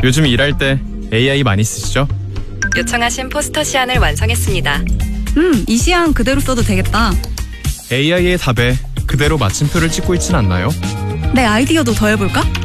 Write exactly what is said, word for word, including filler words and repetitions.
요즘 일할 때 에이아이 많이 쓰시죠? 요청하신 포스터 시안을 완성했습니다. 음, 이 시안 그대로 써도 되겠다. 에이아이의 답에 그대로 마침표를 찍고 있진 않나요? 내 아이디어도 더해볼까?